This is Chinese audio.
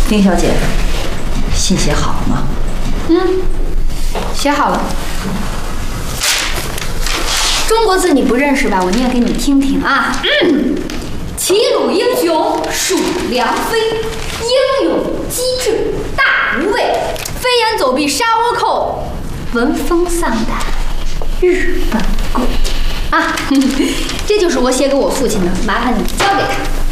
丁小姐，信写好了吗？ 写好了。中国字你不认识吧？我念给你听听啊。齐鲁英雄属梁飞，英勇机智大无畏，飞檐走壁杀倭寇，闻风丧胆日本鬼。啊，这就是我写给我父亲的，麻烦你交给他。